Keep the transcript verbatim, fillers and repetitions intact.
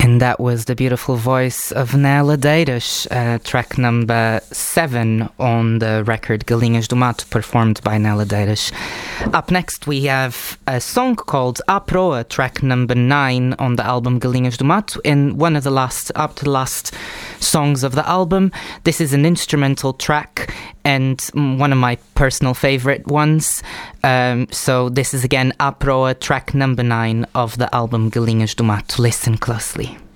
And that was the beautiful voice of Nela Deiras, uh, track number seven on the record Galinhas do Mato, performed by Nela Deiras. Up next we have a song called A Proa, track number nine on the album Galinhas do Mato, and one of the last, up to the last songs of the album. This is an instrumental track and one of my personal favourite ones. Um, so this is again A Proa, track number nine of the album Galinhas do Mato. Listen closely.